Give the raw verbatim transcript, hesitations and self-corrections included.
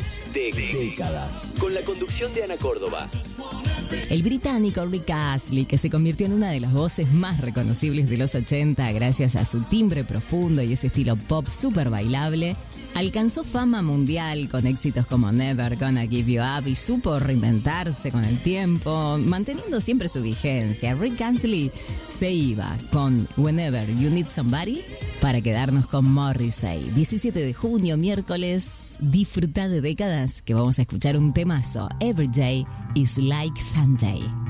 es de Décadas, con la conducción de Ana Córdoba. El británico Rick Astley, que se convirtió en una de las voces más reconocibles de los ochenta gracias a su timbre profundo y ese estilo pop súper bailable, alcanzó fama mundial con éxitos como Never Gonna Give You Up y supo reinventarse con el tiempo, manteniendo siempre su vigencia. Rick Astley se iba con Whenever You Need Somebody para quedarnos con Morrissey. diecisiete de junio, miércoles, disfruta de Décadas, que vamos a escuchar un temazo. Every Day is Like Sunday.